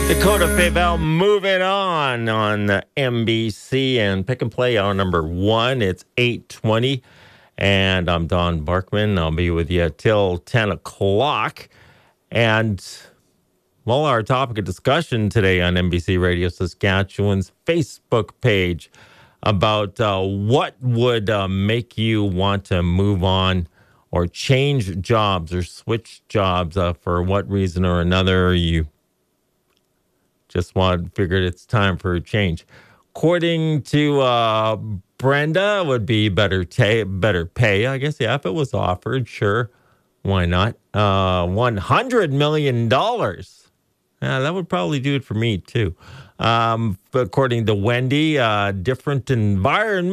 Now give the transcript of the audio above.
Dakota Favel moving on NBC and Pick and Play hour number 1. It's 8:20, and I'm Don Barkman. I'll be with you till 10 o'clock. And, well, our topic of discussion today on NBC Radio Saskatchewan's Facebook page about what would make you want to move on or change jobs or switch jobs for what reason or another. You just figured it's time for a change. According to Brenda, it would be better pay. I guess, yeah, if it was offered, sure. Why not? $100 million. That would probably do it for me, too. According to Wendy, different environment.